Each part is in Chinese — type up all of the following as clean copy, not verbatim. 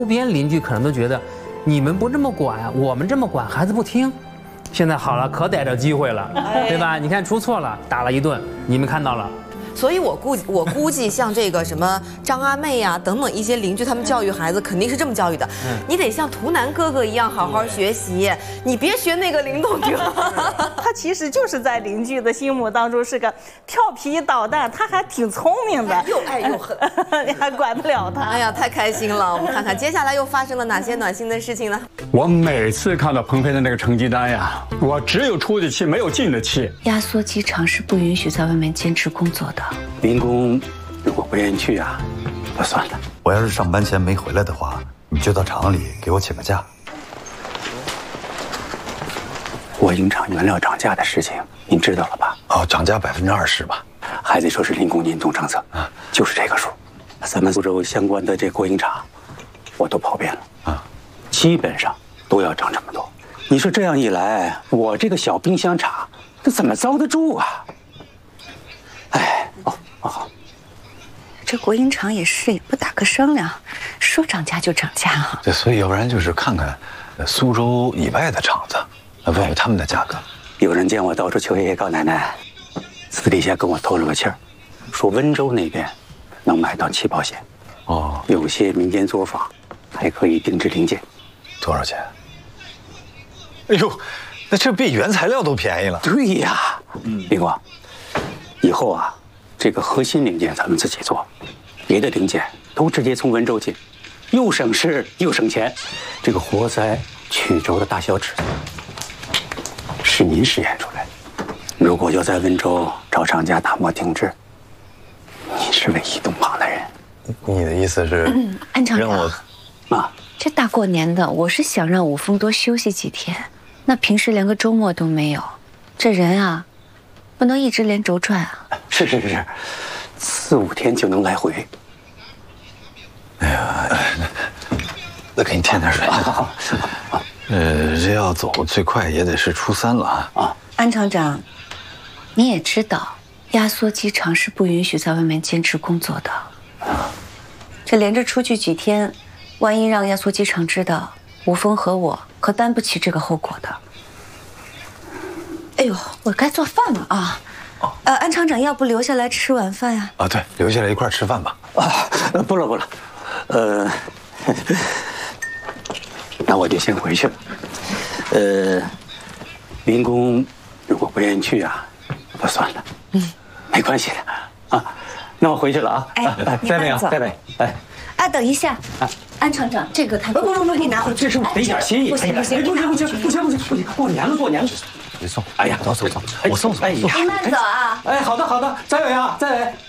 周边邻居可能都觉得，你们不这么管，我们这么管，孩子不听。现在好了，可逮着机会了，对吧？你看出错了，打了一顿，你们看到了。 所以我估计像这个什么张阿妹呀、等等一些邻居，他们教育孩子肯定是这么教育的。你得像图南哥哥一样好好学习，你别学那个林栋哲。 他其实就是在邻居的心目当中是个调皮捣蛋，他还挺聪明的， 又爱又恨， 你还管不了他。 哎呀，太开心了！我们看看接下来又发生了哪些暖心的事情呢？ 我每次看到鹏飞的那个成绩单呀，我只有出的气，没有进的气。 压缩机厂是不允许在外面兼职工作的。 林工如果不愿意去啊，就算了。 我要是上班前没回来的话，你就到厂里给我请个假。 国营厂原料涨价的事情，您知道了吧？ 哦，涨价20%吧？ 还得说是林工您动政策啊，就是这个数。咱们苏州相关的这国营厂，我都跑遍了啊，基本上都要涨这么多。你说这样一来，我这个小冰箱厂，这怎么遭得住啊？哎。 好， 这国营厂也是，也不打个商量，说涨价就涨价啊。 对，所以要不然就是看看苏州以外的厂子，问问他们的价格。 有人见我到处求爷爷告奶奶，私底下跟我透了个气儿，说温州那边能买到起跑线，哦，有些民间作坊还可以定制零件。 多少钱？哎呦，那这比原材料都便宜了。 对呀，林光，以后啊。 这个核心零件咱们自己做，别的零件都直接从温州进，又省事又省钱。这个活塞、曲轴的大小尺是您实验出来的。如果要在温州找厂家打磨定制，你是唯一懂行的人。 你的意思是， 安厂长， 让我啊？ 这大过年的，我是想让武峰多休息几天，那平时连个周末都没有，这人啊，不能一直连轴转啊。 是，4、5天就能来回。 哎呀，那给你添点水。好，这要走最快也得是初3了啊。 安厂长，你也知道，压缩机厂是不允许在外面兼职工作的。这连着出去几天，万一让压缩机厂知道，吴峰和我可担不起这个后果的。哎呦，我该做饭了啊！ 安厂长，要不留下来吃晚饭呀？ 啊，对，留下来一块吃饭吧。 啊，不了，那我就先回去了。林工如果不愿意去啊，就算了。没关系的啊。那我回去了啊。 哎， 再会啊，再会。哎， 啊，等一下，安厂长，这个他不， 你拿回去。 这是我的一点心意。 不行， 过年了。 别送， 哎呀， 走，我送。 哎呀， 慢走啊！ 哎，好的，再会啊，再会。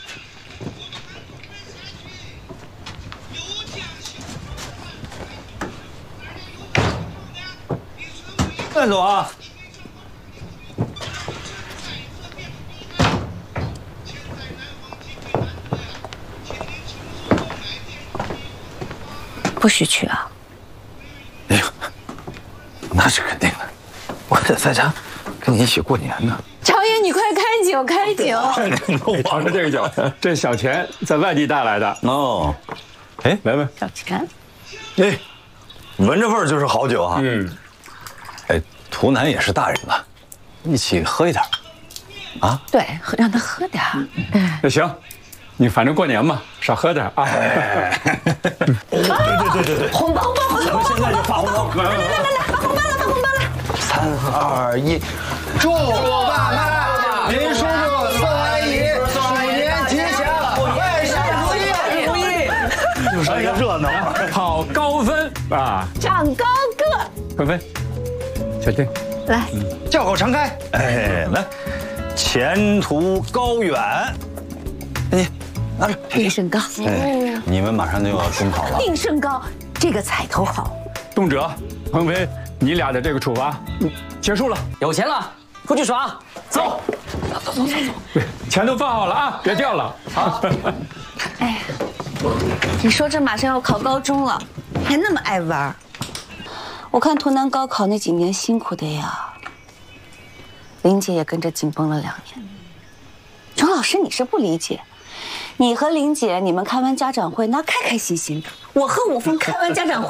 慢走啊！ 不许去啊！ 哎呦，那是肯定的，我得在家跟你一起过年呢。 朝爷，你快开酒！ 尝尝这个酒，这是小钱在外地带来的哦。哎， 来， 小钱， 哎，闻着味儿就是好酒啊。哎，图南也是大人了，一起喝一点。啊？ 对，让他喝点。 那行，你反正过年嘛，少喝点啊。 对， 红包， 咱们现在就发红包。 来，发红包了 ！3、2、1，祝爸妈、林叔叔、宋阿姨鼠年吉祥，万事如意。就是一个热闹， 考高分啊， 长高个。 鹏飞，小静， 来， 叫口常开。哎，来，前途高远。你拿着， 应胜高。 哎，你们马上就要中考了。 应胜高，这个彩头好。 东哲、鹏飞，你俩的这个处罚结束了， 有钱了，出去耍，走， 对，钱都放好了啊，别掉了。好。 哎，你说这马上要考高中了，还那么爱玩，我看图南高考那几年辛苦的呀，林姐也跟着紧绷了2年。钟老师，你是不理解，你和林姐你们开完家长会那开开心心的，我和武峰开完家长会